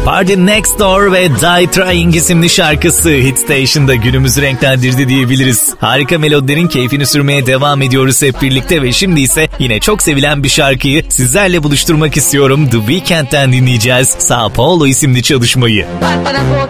Party Next Door ve Die Trying isimli şarkısı Hit Station'da günümüzü renklendirdi diyebiliriz. Harika melodilerin keyfini sürmeye devam ediyoruz hep birlikte ve şimdi ise yine çok sevilen bir şarkıyı sizlerle buluşturmak istiyorum. The Weeknd'den dinleyeceğiz Sao Paulo isimli çalışmayı.